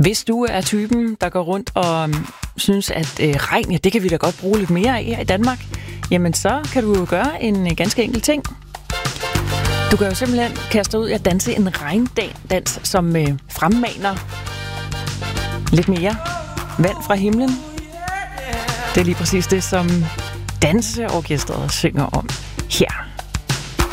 Hvis du er typen, der går rundt og synes, at regn, ja, det kan vi da godt bruge lidt mere af her i Danmark, jamen så kan du jo gøre en ganske enkel ting. Du kan jo simpelthen kaste dig ud og danse en regndans, som fremmaner lidt mere vand fra himlen. Det er lige præcis det, som danseorkestret synger om her.